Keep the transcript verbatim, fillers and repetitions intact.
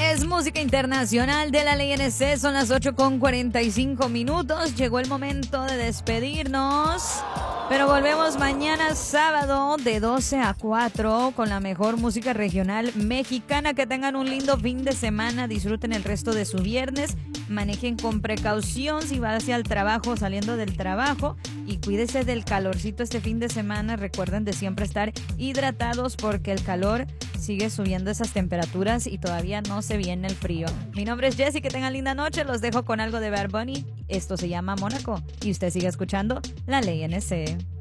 es música internacional de la Ley N C. Son las ocho con cuarenta y cinco minutos. Llegó el momento de despedirnos. Pero volvemos mañana sábado de doce a cuatro con la mejor música regional mexicana. Que tengan un lindo fin de semana. Disfruten el resto de su viernes. Manejen con precaución si va hacia el trabajo, saliendo del trabajo. Y cuídese del calorcito este fin de semana. Recuerden de siempre estar hidratados porque el calor sigue subiendo esas temperaturas y todavía no se viene el frío. Mi nombre es Jessie, que tengan linda noche. Los dejo con algo de Bad Bunny. Esto se llama Mónaco y usted sigue escuchando La Ley N C.